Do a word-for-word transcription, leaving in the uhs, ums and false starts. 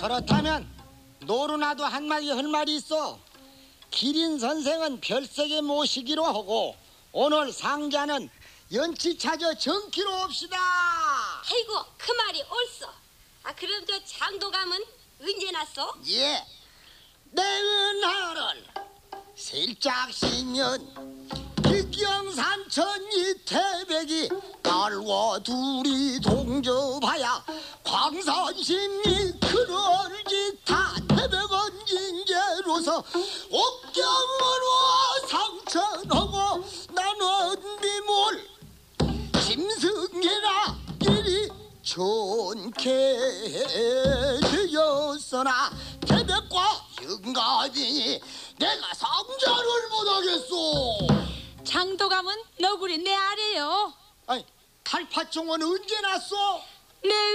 그렇다면 노루나도 한마디 할 말이 있어. 기린 선생은 별세게 모시기로 하고 오늘 상자는 연치 찾아 정키로 옵시다. 아이고 그 말이 옳소. 아 그럼 저 장도감은 언제 났어? 예, 내 은하를 슬짝 신년 직경산천 이태백이 딸과 둘이 동접하야 광산심리 그럴지타 태백은 인재로서 옥경으로 상천하고 나는 비몰 짐승이라 길이 좋게 되었으나 태백과 영감이 내가 상자를 못하겠소. 장도감은 너구리 내 아래요. 아니, 칼파종은 언제 났어? 내